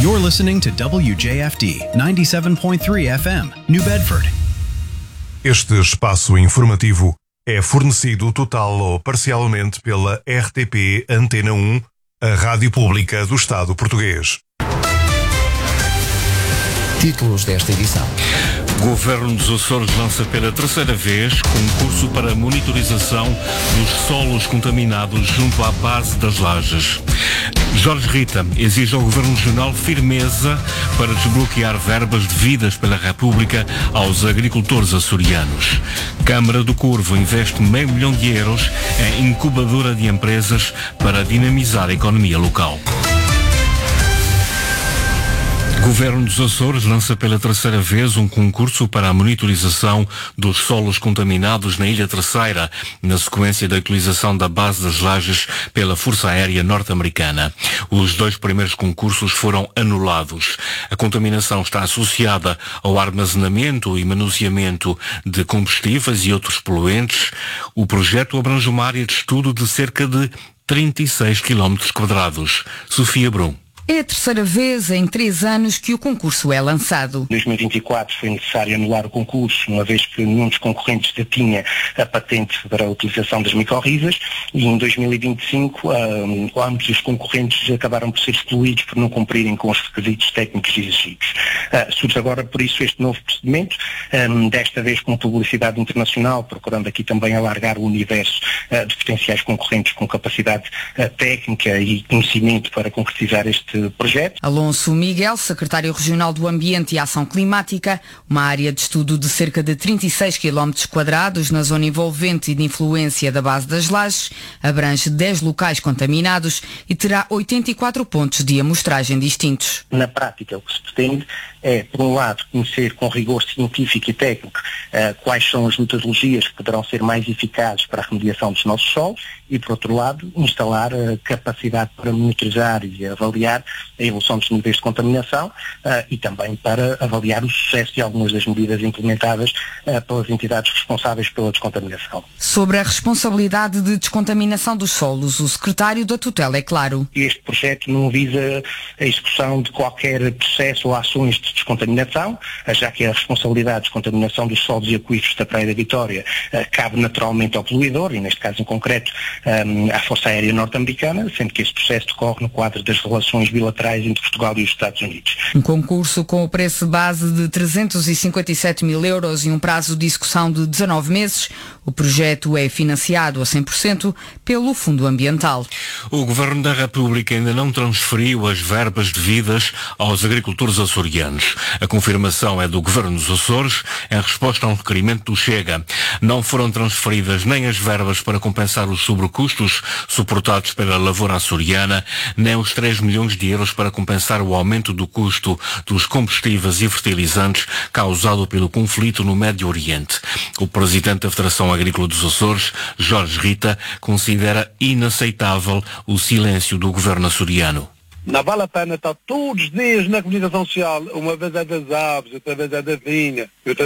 You're listening to WJFD 97.3 FM, New Bedford. Este espaço informativo é fornecido total ou parcialmente pela RTP Antena 1, a rádio pública do Estado português. Títulos desta edição. Governo dos Açores lança pela terceira vez concurso para monitorização dos solos contaminados junto à base das Lajes. Jorge Rita exige ao Governo Regional firmeza para desbloquear verbas devidas pela República aos agricultores açorianos. Câmara do Corvo investe €500 mil em incubadora de empresas para dinamizar a economia local. Governo dos Açores lança pela terceira vez um concurso para a monitorização dos solos contaminados na Ilha Terceira, na sequência da utilização da base das Lajes pela Força Aérea Norte-Americana. Os 2 primeiros concursos foram anulados. A contaminação está associada ao armazenamento e manuseamento de combustíveis e outros poluentes. O projeto abrange uma área de estudo de cerca de 36 km². Sofia Brum. É a terceira vez em 3 anos que o concurso é lançado. Em 2024 foi necessário anular o concurso, uma vez que nenhum dos concorrentes detinha a patente para a utilização das microrrizas, e em 2025 ambos os concorrentes acabaram por ser excluídos por não cumprirem com os requisitos técnicos exigidos. Surge agora, por isso, este novo procedimento, desta vez com publicidade internacional, procurando aqui também alargar o universo de potenciais concorrentes com capacidade técnica e conhecimento para concretizar este projeto. Alonso Miguel, secretário regional do Ambiente e Ação Climática, uma área de estudo de cerca de 36 km² na zona envolvente e de influência da base das Lajes, abrange 10 locais contaminados e terá 84 pontos de amostragem distintos. Na prática, o que se pretende é, por um lado, conhecer com rigor científico e técnico quais são as metodologias que poderão ser mais eficazes para a remediação dos nossos solos e, por outro lado, instalar a capacidade para monitorizar e avaliar a evolução dos níveis de contaminação e também para avaliar o sucesso de algumas das medidas implementadas pelas entidades responsáveis pela descontaminação. Sobre a responsabilidade de descontaminação dos solos, o secretário da tutela é claro. Este projeto não visa a execução de qualquer processo ou ações de descontaminação, já que a responsabilidade de descontaminação dos solos e aquíferos da Praia da Vitória cabe naturalmente ao poluidor, e neste caso em concreto à Força Aérea Norte-Americana, sendo que esse processo decorre no quadro das relações bilaterais entre Portugal e os Estados Unidos. Um concurso com o preço base de €357 mil e um prazo de execução de 19 meses. O projeto é financiado a 100% pelo Fundo Ambiental. O Governo da República ainda não transferiu as verbas devidas aos agricultores açorianos. A confirmação é do Governo dos Açores em resposta a um requerimento do Chega. Não foram transferidas nem as verbas para compensar os sobrecustos suportados pela lavoura açoriana, nem os €3 milhões para compensar o aumento do custo dos combustíveis e fertilizantes causado pelo conflito no Médio Oriente. O presidente da Federação Agrícola dos Açores, Jorge Rita, considera inaceitável o silêncio do governo açoriano. Não vale a pena estar todos os dias na comunicação social, uma vez é das aves, outra vez é da vinha, outra